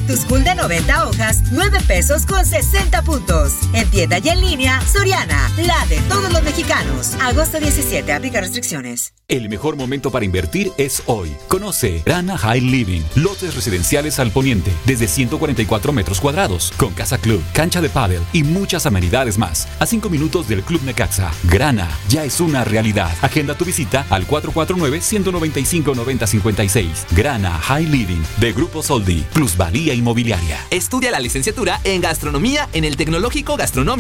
School de 90 hojas, 9 pesos con 60 puntos. En tienda y en línea, Soriana, la de todos los mexicanos. Agosto 17, aplica restricciones. El mejor momento para invertir es hoy. Conoce Grana High Living, lotes residenciales al poniente, desde 144 metros cuadrados, con casa club, cancha de pádel y muchas amenidades más. A 5 minutos del Club Necaxa. Grana ya es una realidad. Agenda tu visita al 449-195-9056. Grana High Living, de Grupo Soldi, Plusvalía Inmobiliaria. Estudia la licenciatura en Gastronomía en el Tecnológico Gastronómico